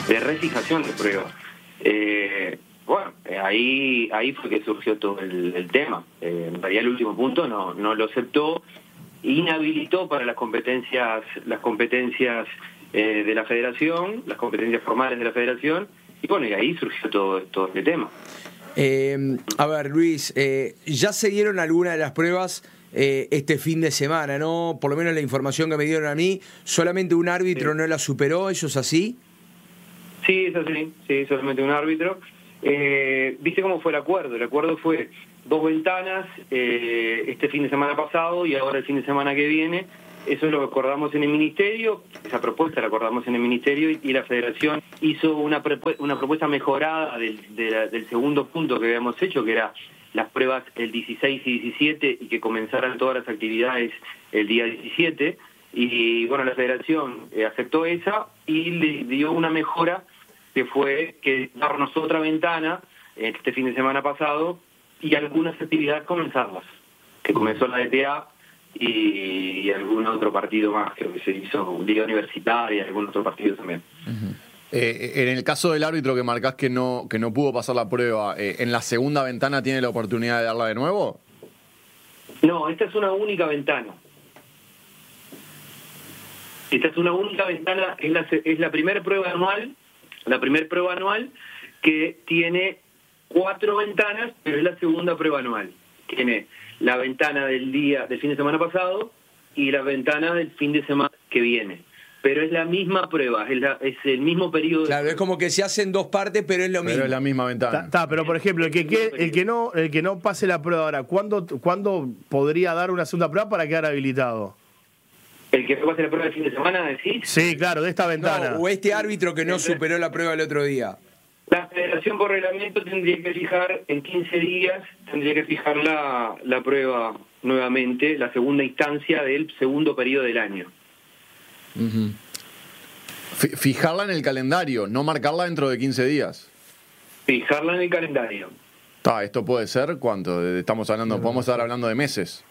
de refijación de pruebas. Bueno, ahí fue que surgió todo el tema. En realidad el último punto no lo aceptó, inhabilitó para las competencias de la federación, las competencias formales de la federación, y bueno, y ahí surgió todo este tema. A ver, Luis, ya se dieron algunas de las pruebas este fin de semana, ¿no? Por lo menos la información que me dieron a mí, solamente un árbitro no la superó, ¿eso es así? Sí, es así, sí, solamente un árbitro. ¿Viste cómo fue el acuerdo? El acuerdo fue 2 ventanas este fin de semana pasado y ahora el fin de semana que viene. Eso es lo que acordamos en el Ministerio, esa propuesta la acordamos en el Ministerio y la Federación hizo una propuesta mejorada del segundo punto que habíamos hecho, que era las pruebas el 16 y 17 y que comenzaran todas las actividades el día 17. Y bueno, la Federación aceptó esa y le dio una mejora que fue que darnos otra ventana este fin de semana pasado y algunas actividades comenzarlas, que comenzó la DTA y algún otro partido más, creo que se hizo Liga Universitaria y algún otro partido también. Uh-huh. En el caso del árbitro que marcás que no pudo pasar la prueba, ¿en la segunda ventana tiene la oportunidad de darla de nuevo? No, esta es una única ventana. Esta es una única ventana, es la primera prueba anual, que tiene 4 ventanas, pero es la segunda prueba anual. Tiene la ventana del fin de semana pasado y la ventana del fin de semana que viene. Pero es la misma prueba, es el mismo periodo. Claro, es como que se hacen 2 partes, pero es lo mismo. Pero es la misma ventana. Pero por ejemplo, el que no pase la prueba ahora, ¿cuándo podría dar una segunda prueba para quedar habilitado? ¿El que no pase la prueba del fin de semana, decís? Sí, claro, de esta ventana. No, o este árbitro que no superó la prueba el otro día. La Federación por reglamento tendría que fijar en 15 días, la prueba nuevamente, la segunda instancia del segundo periodo del año. Uh-huh. Fijarla en el calendario, no marcarla dentro de 15 días. Fijarla en el calendario. Esto puede ser, ¿cuánto? Podemos estar hablando de meses.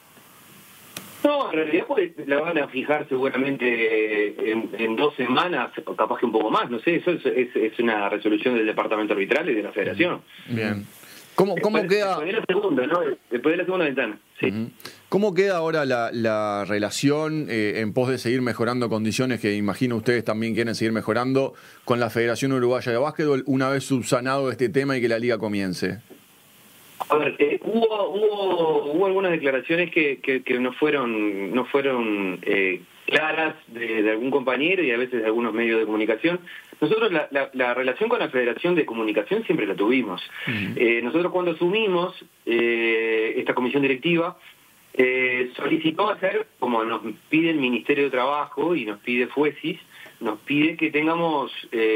No, en realidad la van a fijar seguramente en 2 semanas, o capaz que un poco más, no sé, eso es una resolución del Departamento Arbitral y de la Federación. Bien. ¿Cómo queda? Después de la segunda, ¿no? Después de la segunda ventana, sí. Uh-huh. ¿Cómo queda ahora la relación en pos de seguir mejorando condiciones que imagino ustedes también quieren seguir mejorando con la Federación Uruguaya de Básquetbol una vez subsanado este tema y que la liga comience? A ver, hubo algunas declaraciones que no fueron claras de algún compañero y a veces de algunos medios de comunicación. Nosotros la relación con la Federación de Comunicación siempre la tuvimos. Uh-huh. Nosotros cuando asumimos esta comisión directiva, solicitó hacer, como nos pide el Ministerio de Trabajo y nos pide FUESIS, nos pide que tengamos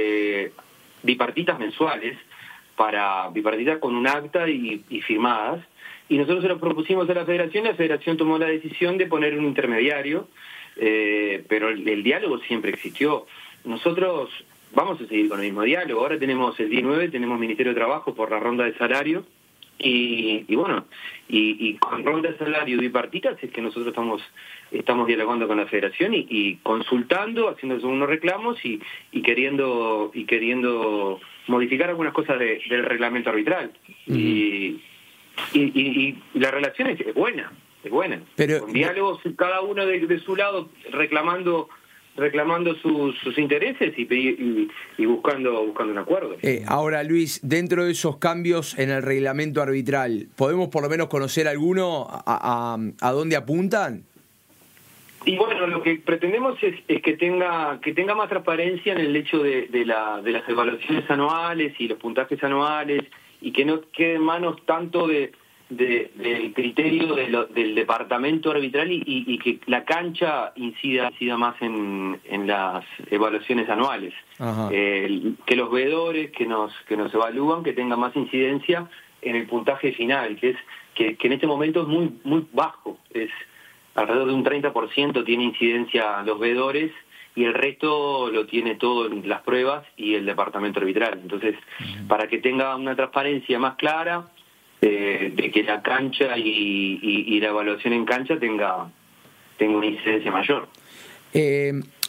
bipartitas mensuales, bipartitas con un acta y firmadas, y nosotros se lo propusimos a la Federación tomó la decisión de poner un intermediario, pero el diálogo siempre existió. Nosotros vamos a seguir con el mismo diálogo. Ahora tenemos el 19, tenemos Ministerio de Trabajo por la ronda de salario, y bueno, y con ronda de salario bipartitas es que nosotros estamos dialogando con la Federación y consultando, haciendo unos reclamos y queriendo modificar algunas cosas del reglamento arbitral. Uh-huh. Y la relación es buena. Pero, con diálogos, cada uno de su lado reclamando sus intereses y buscando un acuerdo. Ahora, Luis, dentro de esos cambios en el reglamento arbitral, ¿podemos por lo menos conocer alguno a dónde apuntan? Y bueno, lo que pretendemos es que tenga más transparencia en el hecho de las evaluaciones anuales y los puntajes anuales, y que no quede en manos tanto del criterio del departamento arbitral y que la cancha incida más en las evaluaciones anuales. Que los veedores que nos evalúan que tengan más incidencia en el puntaje final, que en este momento es muy muy bajo, es alrededor de un 30% tiene incidencia los veedores y el resto lo tiene todo en las pruebas y el departamento arbitral. Entonces, para que tenga una transparencia más clara, de que la cancha y la evaluación en cancha tenga una incidencia mayor.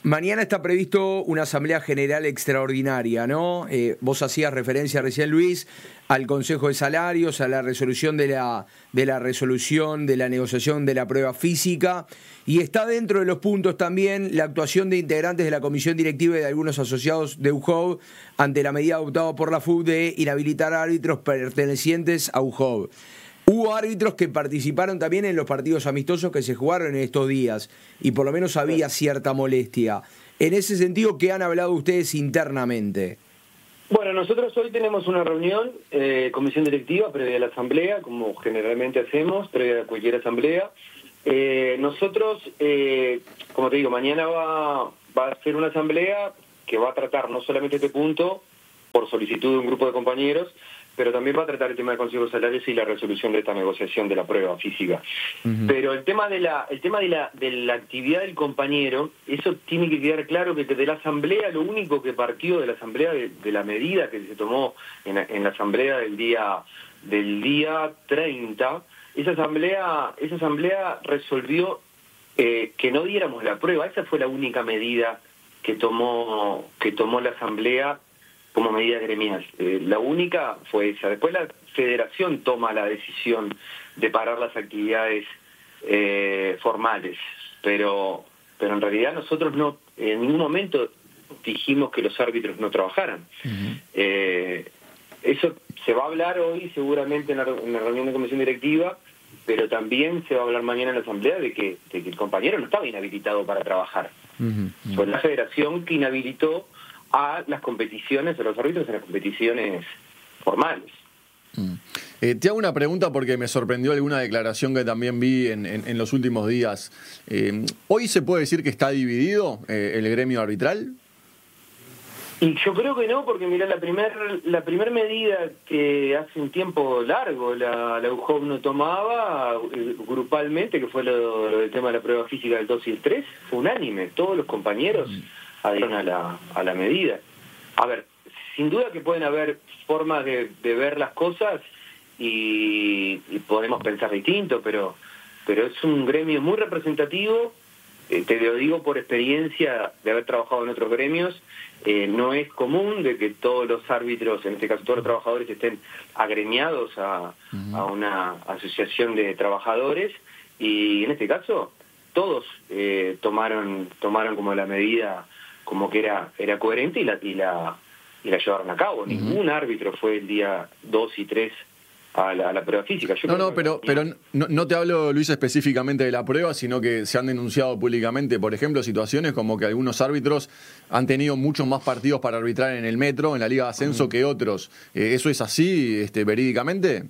Mañana está previsto una asamblea general extraordinaria, ¿no? Vos hacías referencia recién, Luis, al Consejo de Salarios, a la resolución de la resolución de la negociación de la prueba física, y está dentro de los puntos también la actuación de integrantes de la comisión directiva y de algunos asociados de UJOB ante la medida adoptada por la FUB de inhabilitar a árbitros pertenecientes a UJOB. Hubo árbitros que participaron también en los partidos amistosos que se jugaron en estos días y por lo menos había cierta molestia. En ese sentido, ¿qué han hablado ustedes internamente? Bueno, nosotros hoy tenemos una reunión, comisión directiva, previa a la asamblea, como generalmente hacemos, previa a cualquier asamblea. Nosotros, como te digo, mañana va a ser una asamblea que va a tratar no solamente este punto, por solicitud de un grupo de compañeros, pero también va a tratar el tema de consejos salarios y la resolución de esta negociación de la prueba física. Pero el tema de la actividad del compañero, eso tiene que quedar claro que de la asamblea, lo único que partió de la asamblea, de la medida que se tomó en la asamblea del día 30, esa asamblea resolvió que no diéramos la prueba. Esa fue la única medida que tomó la asamblea como medida gremial. La única fue esa. Después la federación toma la decisión de parar las actividades formales, pero en realidad nosotros no en ningún momento dijimos que los árbitros no trabajaran. Eso se va a hablar hoy seguramente en la reunión de comisión directiva, pero también se va a hablar mañana en la asamblea de que el compañero no estaba inhabilitado para trabajar. Fue la federación que inhabilitó a las competiciones, a los árbitros en las competiciones formales. Te hago una pregunta porque me sorprendió alguna declaración que también vi en los últimos días. ¿Hoy se puede decir que está dividido el gremio arbitral? Y yo creo que no, porque mirá, la primer medida que hace un tiempo largo la UJOB no tomaba grupalmente, que fue lo del tema de la prueba física del 2 y el 3, fue unánime. Todos los compañeros adhirieron a la medida. A ver, sin duda que pueden haber formas de ver las cosas y podemos pensar distinto, pero es un gremio muy representativo. Te lo digo por experiencia de haber trabajado en otros gremios. No es común de que todos los árbitros, en este caso todos los trabajadores, estén agremiados a una asociación de trabajadores, y en este caso todos tomaron como la medida como que era coherente y la llevaron a cabo. Ningún árbitro fue el día 2 y 3 a la prueba física. Pero no te hablo, Luis, específicamente de la prueba, sino que se han denunciado públicamente, por ejemplo, situaciones como que algunos árbitros han tenido muchos más partidos para arbitrar en el Metro, en la Liga de Ascenso, que otros. ¿Eso es así, verídicamente?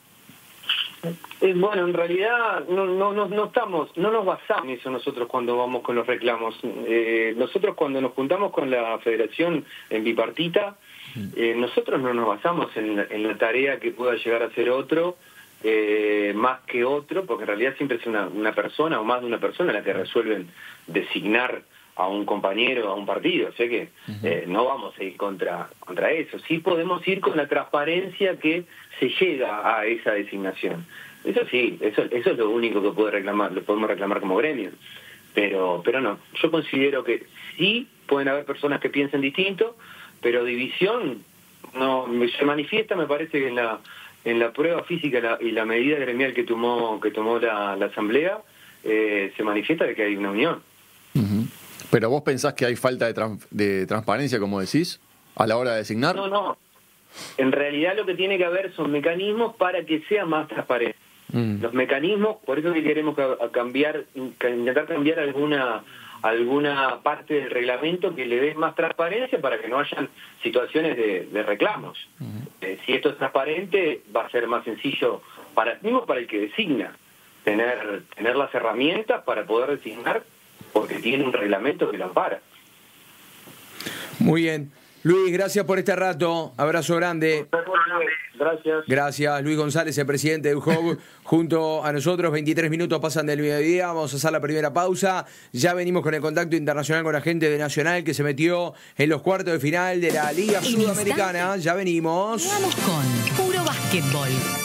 Bueno, en realidad no nos basamos en eso nosotros cuando vamos con los reclamos. Nosotros cuando nos juntamos con la federación en bipartita, nosotros no nos basamos en la tarea que pueda llegar a ser otro, más que otro, porque en realidad siempre es una persona o más de una persona la que resuelven designar a un compañero, a un partido. O sea que no vamos a ir contra eso. Sí podemos ir con la transparencia que se llega a esa designación. Eso sí, eso es lo único que lo podemos reclamar como gremio. Pero no, yo considero que sí pueden haber personas que piensen distinto, pero división no se manifiesta, me parece, que en la prueba física y la medida gremial que tomó la asamblea, se manifiesta de que hay una unión. ¿Pero vos pensás que hay falta de transparencia, como decís, a la hora de designar? No. En realidad lo que tiene que haber son mecanismos para que sea más transparente. Los mecanismos, por eso que queremos intentar cambiar alguna parte del reglamento que le dé más transparencia para que no hayan situaciones de reclamos. Si esto es transparente, va a ser más sencillo para el que designa tener las herramientas para poder designar, porque tiene un reglamento que lo ampara. Muy bien. Luis, gracias por este rato. Abrazo grande. Gracias. Gracias, Luis González, el presidente de UJOB, junto a nosotros. 23 minutos pasan del mediodía. Vamos a hacer la primera pausa. Ya venimos con el contacto internacional con la gente de Nacional que se metió en los cuartos de final de la Liga Sudamericana. Ya venimos. Vamos con Puro Básquetbol.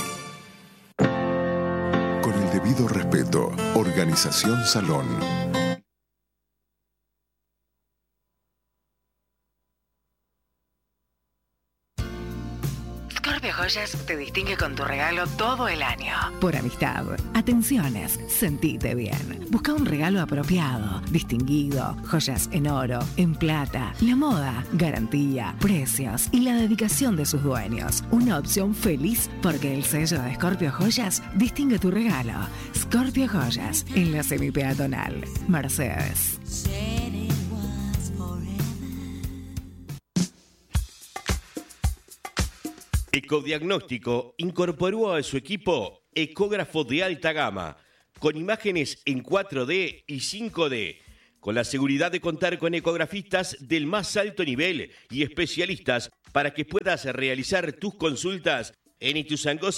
Con el debido respeto, Organización Salón. Scorpio Joyas te distingue con tu regalo todo el año. Por amistad, atenciones, sentite bien. Busca un regalo apropiado, distinguido, joyas en oro, en plata, la moda, garantía, precios y la dedicación de sus dueños. Una opción feliz porque el sello de Scorpio Joyas distingue tu regalo. Scorpio Joyas, en la semipeatonal. Mercedes. Ecodiagnóstico incorporó a su equipo ecógrafo de alta gama, con imágenes en 4D y 5D, con la seguridad de contar con ecografistas del más alto nivel y especialistas para que puedas realizar tus consultas en Ituzaingó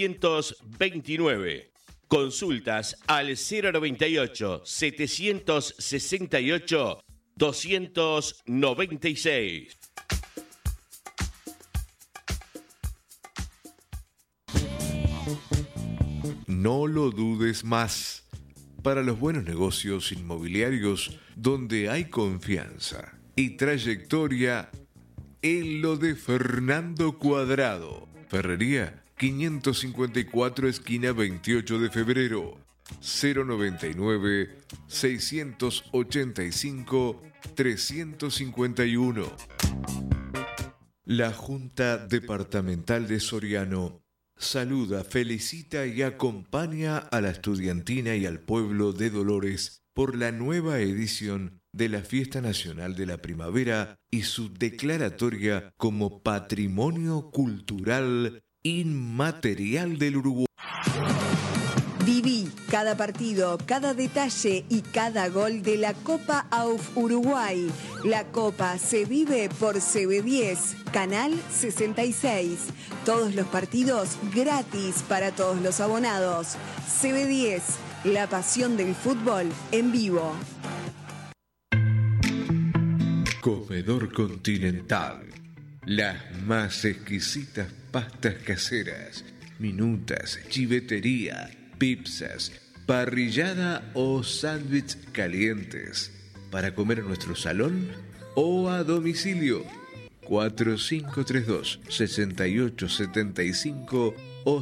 729. Consultas al 098 768 296. No lo dudes más. Para los buenos negocios inmobiliarios donde hay confianza y trayectoria, en lo de Fernando Cuadrado. Ferrería 554 esquina 28 de febrero. 099 685 351. La Junta Departamental de Soriano saluda, felicita y acompaña a la estudiantina y al pueblo de Dolores por la nueva edición de la Fiesta Nacional de la Primavera y su declaratoria como Patrimonio Cultural Inmaterial del Uruguay. Viví cada partido, cada detalle y cada gol de la Copa AUF Uruguay. La Copa se vive por CB10, Canal 66. Todos los partidos gratis para todos los abonados. CB10, la pasión del fútbol en vivo. Comedor Continental. Las más exquisitas pastas caseras, minutas, chivetería, pizzas, parrillada o sándwich calientes. Para comer en nuestro salón o a domicilio. 4532-6875 o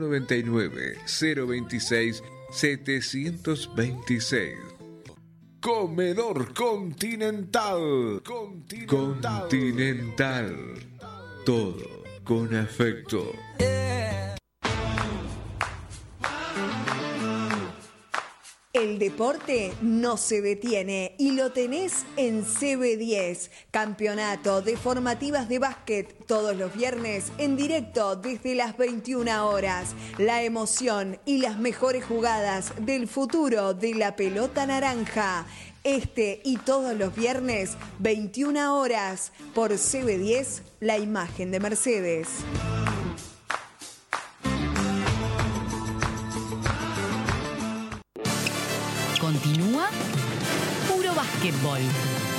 099-026-726. Comedor Continental. Continental. Todo con afecto. El deporte no se detiene y lo tenés en CB10, Campeonato de Formativas de Básquet, todos los viernes en directo desde las 21 horas. La emoción y las mejores jugadas del futuro de la pelota naranja. Este y todos los viernes, 21 horas, por CB10, la imagen de Mercedes. Continúa Puro Básquetbol.